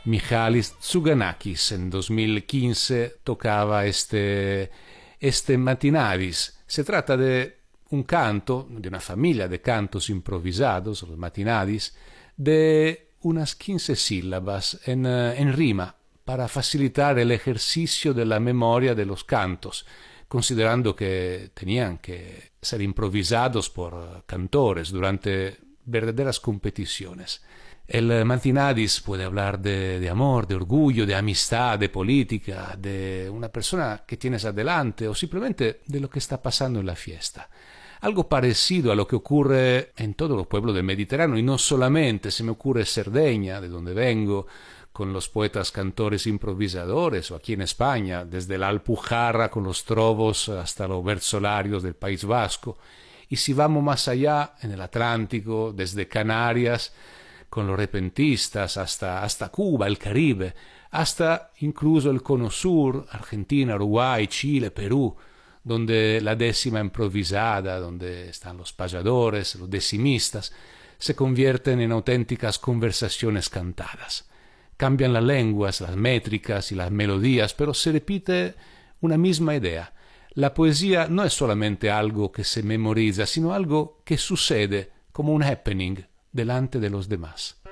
Michalis Tsouganakis. En 2015 tocaba este Matinadis. Se trata de un canto, de una familia de cantos improvisados, los Matinadis, de unas 15 sílabas en rima, para facilitar el ejercicio de la memoria de los cantos, considerando que tenían que ser improvisados por cantores durante verdaderas competiciones. El Matinadis puede hablar de amor, de orgullo, de amistad, de política, de una persona que tienes adelante o simplemente de lo que está pasando en la fiesta. Algo parecido a lo que ocurre en todos los pueblos del Mediterráneo, y no solamente. Se me ocurre Cerdeña, de donde vengo, con los poetas cantores improvisadores, o aquí en España, desde la Alpujarra con los trovos hasta los versolarios del País Vasco. Y si vamos más allá, en el Atlántico, desde Canarias, con los repentistas, hasta Cuba, el Caribe, hasta incluso el Cono Sur, Argentina, Uruguay, Chile, Perú, donde la décima improvisada, donde están los payadores, los decimistas, se convierten en auténticas conversaciones cantadas. Cambian las lenguas, las métricas y las melodías, pero se repite una misma idea. La poesía no es solamente algo que se memoriza, sino algo que sucede como un happening delante de los demás.